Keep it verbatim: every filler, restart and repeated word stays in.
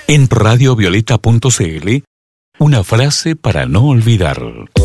En radiovioleta punto c l, una frase para no olvidar.